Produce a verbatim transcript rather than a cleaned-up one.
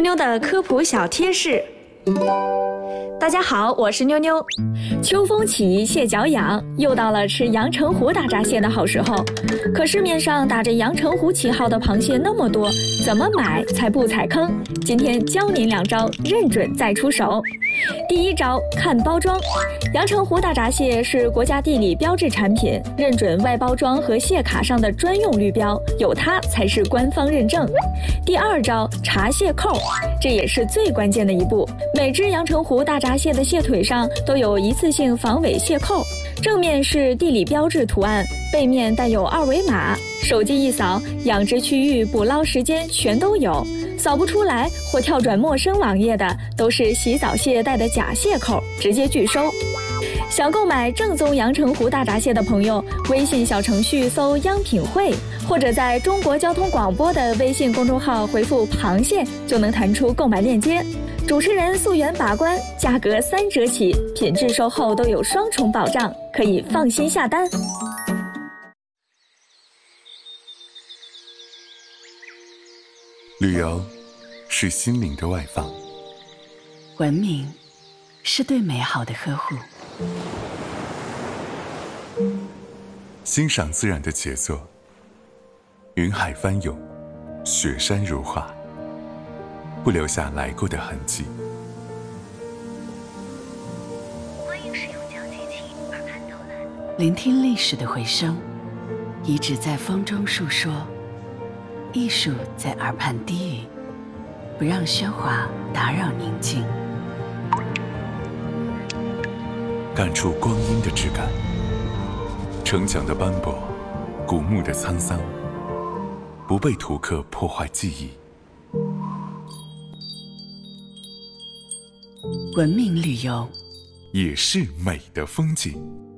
妞的科普小贴士。大家好，我是妞妞。秋风起，蟹脚痒，又到了吃阳澄湖大闸蟹的好时候。可市面上打着阳澄湖旗号的螃蟹那么多，怎么买才不踩坑？今天教您两招，认准再出手。第一招，看包装。阳澄湖大闸蟹是国家地理标志产品，认准外包装和蟹卡上的专用绿标，有它才是官方认证。第二招，查蟹扣，这也是最关键的一步。每只阳澄湖大闸蟹的蟹腿上都有一次性防伪蟹扣，正面是地理标志图案，背面带有二维码，手机一扫，养殖区域、捕捞时间全都有。扫不出来或跳转陌生网页的，都是洗澡蟹带的假蟹扣，直接拒收。想购买正宗阳澄湖大闸蟹的朋友，微信小程序搜央品汇，或者在中国交通广播的微信公众号回复螃蟹，就能弹出购买链接。主持人溯源把关，价格三折起，品质售后都有双重保障，可以放心下单。 旅游是心灵的外放， 文明是对美好的呵护， 欣赏自然的杰作，云海翻涌，雪山如画，不留下来过的痕迹。 欢迎使用讲解器耳畔导览， 聆听历史的回声，遗址在风中述说，艺术在耳畔低语，不让喧哗打扰宁静。 感触光阴的质感，城墙的斑驳，古墓的沧桑，不被图刻破坏记忆。 文明旅游也是美的风景。